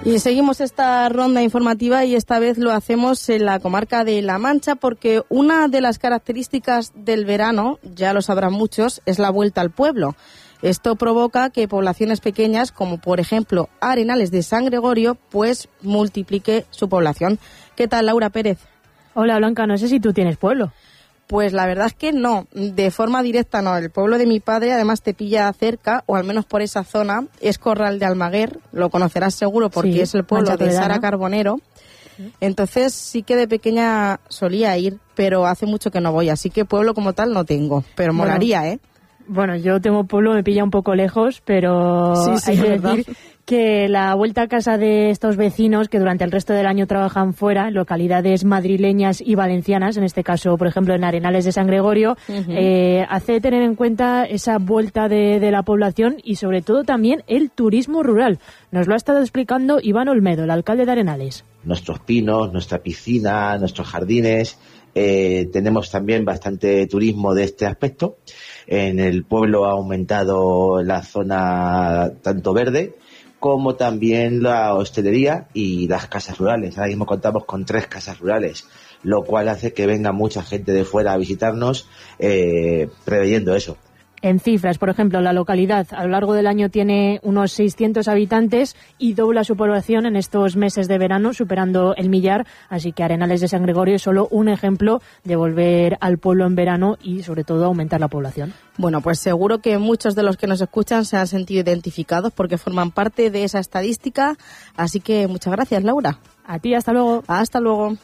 Y seguimos esta ronda informativa y esta vez lo hacemos en la comarca de La Mancha porque una de las características del verano, ya lo sabrán muchos, es la vuelta al pueblo. Esto provoca que poblaciones pequeñas, como por ejemplo Arenales de San Gregorio, pues multiplique su población. ¿Qué tal, Laura Pérez? Hola, Blanca, no sé si tú tienes pueblo. Pues la verdad es que no, de forma directa no. El pueblo de mi padre además te pilla cerca, o al menos por esa zona, es Corral de Almaguer, lo conocerás seguro porque es el pueblo de Sara Carbonero. Entonces sí que de pequeña solía ir, pero hace mucho que no voy, así que pueblo como tal no tengo, pero molaría, ¿eh? Bueno, yo tengo pueblo, me pilla un poco lejos, pero sí, hay que decir que la vuelta a casa de estos vecinos que durante el resto del año trabajan fuera, en localidades madrileñas y valencianas, en este caso, por ejemplo, en Arenales de San Gregorio, hace tener en cuenta esa vuelta de la población y sobre todo también el turismo rural. Nos lo ha estado explicando Iván Olmedo, el alcalde de Arenales. Nuestros pinos, nuestra piscina, nuestros jardines, tenemos también bastante turismo de este aspecto. En el pueblo ha aumentado la zona tanto verde como también la hostelería y las casas rurales. Ahora mismo contamos con 3 casas rurales, lo cual hace que venga mucha gente de fuera a visitarnos, preveyendo eso. En cifras, por ejemplo, la localidad a lo largo del año tiene unos 600 habitantes y dobla su población en estos meses de verano, superando el millar. Así que Arenales de San Gregorio es solo un ejemplo de volver al pueblo en verano y, sobre todo, aumentar la población. Bueno, pues seguro que muchos de los que nos escuchan se han sentido identificados porque forman parte de esa estadística. Así que muchas gracias, Laura. A ti, hasta luego. Hasta luego.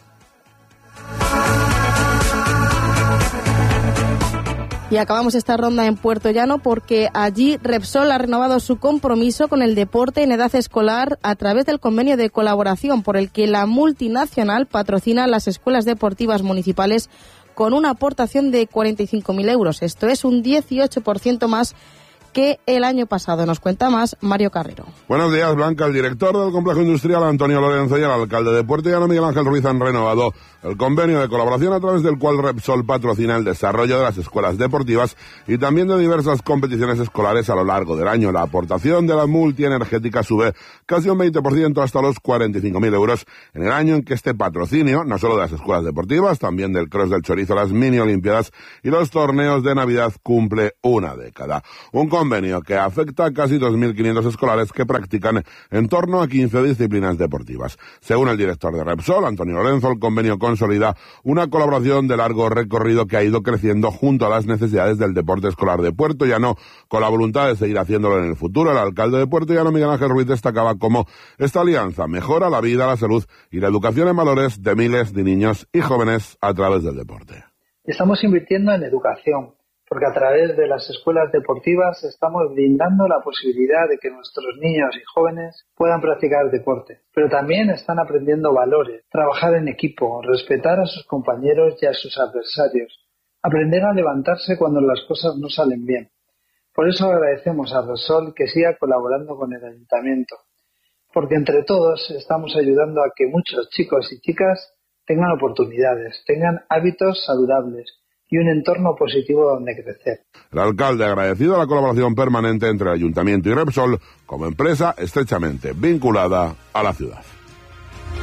Y acabamos esta ronda en Puerto Llano porque allí Repsol ha renovado su compromiso con el deporte en edad escolar a través del convenio de colaboración por el que la multinacional patrocina las escuelas deportivas municipales con una aportación de 45.000 euros. Esto es un 18% más que el año pasado. Nos cuenta más Mario Carrero. Buenos días, Blanca. El director del complejo industrial, Antonio Lorenzo, y el alcalde de Puerto Llano, Miguel Ángel Ruiz, han renovado el convenio de colaboración a través del cual Repsol patrocina el desarrollo de las escuelas deportivas y también de diversas competiciones escolares a lo largo del año. La aportación de la multienergética sube casi un 20% hasta los 45.000 euros en el año en que este patrocinio, no solo de las escuelas deportivas, también del Cross del Chorizo, las mini olimpiadas y los torneos de Navidad, cumple una década. Un convenio que afecta a casi 2.500 escolares que practican en torno a 15 disciplinas deportivas. Según el director de Repsol, Antonio Lorenzo, el convenio consolida una colaboración de largo recorrido que ha ido creciendo junto a las necesidades del deporte escolar de Puerto Llano, con la voluntad de seguir haciéndolo en el futuro. El alcalde de Puerto Llano, Miguel Ángel Ruiz, destacaba cómo esta alianza mejora la vida, la salud y la educación en valores de miles de niños y jóvenes a través del deporte. Estamos invirtiendo en educación, porque a través de las escuelas deportivas estamos brindando la posibilidad de que nuestros niños y jóvenes puedan practicar deporte, pero también están aprendiendo valores, trabajar en equipo, respetar a sus compañeros y a sus adversarios, aprender a levantarse cuando las cosas no salen bien. Por eso agradecemos a Repsol que siga colaborando con el Ayuntamiento, porque entre todos estamos ayudando a que muchos chicos y chicas tengan oportunidades, tengan hábitos saludables y un entorno positivo donde crecer. El alcalde ha agradecido la colaboración permanente entre el Ayuntamiento y Repsol como empresa estrechamente vinculada a la ciudad.